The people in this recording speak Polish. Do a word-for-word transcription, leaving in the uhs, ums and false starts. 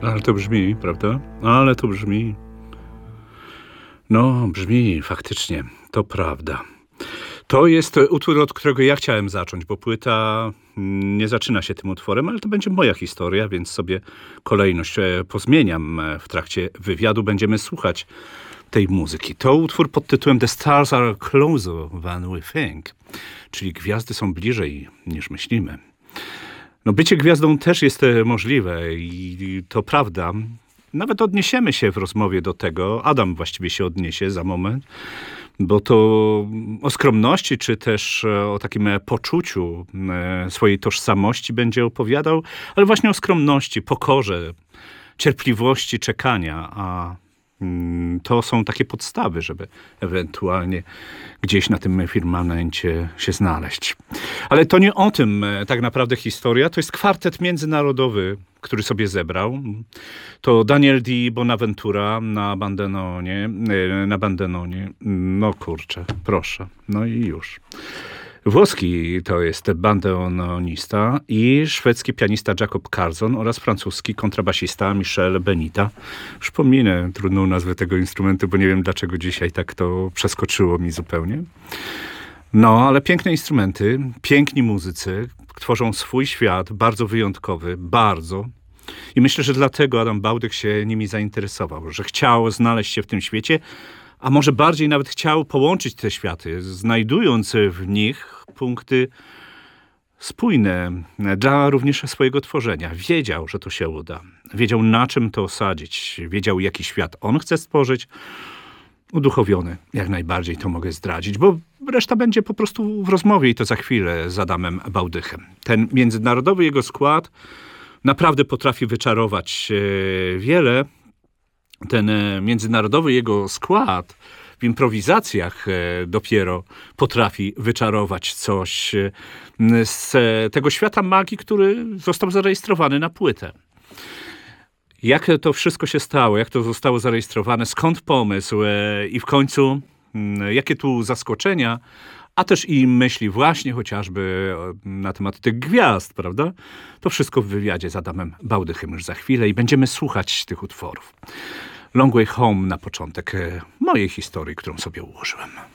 Ale to brzmi, prawda? Ale to brzmi. No, brzmi faktycznie, to prawda. To jest utwór, od którego ja chciałem zacząć, bo płyta nie zaczyna się tym utworem, ale to będzie moja historia, więc sobie kolejność e, pozmieniam. E, W trakcie wywiadu będziemy słuchać tej muzyki. To utwór pod tytułem The Stars Are Closer Than We Think, czyli gwiazdy są bliżej niż myślimy. No bycie gwiazdą też jest e, możliwe i to prawda. Nawet odniesiemy się w rozmowie do tego, Adam właściwie się odniesie za moment, bo to o skromności, czy też e, o takim e, poczuciu e, swojej tożsamości będzie opowiadał, ale właśnie o skromności, pokorze, cierpliwości czekania, a mm, to są takie podstawy, żeby ewentualnie gdzieś na tym firmamencie się znaleźć. Ale to nie o tym e, tak naprawdę historia, to jest kwartet międzynarodowy, który sobie zebrał. To Daniel Di Bonaventura na bandenonie, e, na bandenonie. No kurczę, proszę. No i już. Włoski to jest bandeonista i szwedzki pianista Jacob Carzon oraz francuski kontrabasista Michel Benita. Przypominę trudną nazwę tego instrumentu, bo nie wiem dlaczego dzisiaj tak to przeskoczyło mi zupełnie. No, ale piękne instrumenty, piękni muzycy, tworzą swój świat, bardzo wyjątkowy, bardzo. I myślę, że dlatego Adam Bałdych się nimi zainteresował, że chciał znaleźć się w tym świecie, a może bardziej nawet chciał połączyć te światy, znajdując w nich punkty spójne dla również swojego tworzenia. Wiedział, że to się uda. Wiedział, na czym to osadzić. Wiedział, jaki świat on chce stworzyć. Uduchowiony, jak najbardziej to mogę zdradzić, bo reszta będzie po prostu w rozmowie i to za chwilę z Adamem Bałdychem. Ten międzynarodowy jego skład naprawdę potrafi wyczarować e, wiele. Ten e, międzynarodowy jego skład w improwizacjach e, dopiero potrafi wyczarować coś e, z e, tego świata magii, który został zarejestrowany na płytę. Jak to wszystko się stało, jak to zostało zarejestrowane, skąd pomysł e, i w końcu m, jakie tu zaskoczenia, a też i myśli właśnie chociażby e, na temat tych gwiazd, prawda? To wszystko w wywiadzie z Adamem Bałdychem już za chwilę i będziemy słuchać tych utworów. Long Way Home na początek e, mojej historii, którą sobie ułożyłem.